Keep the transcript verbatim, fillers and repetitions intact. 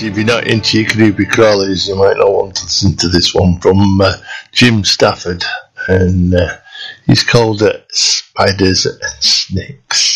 if you're not into your creepy crawlies, you might not want to listen to this one from uh, Jim Stafford, and uh, he's called it Spiders and Snakes.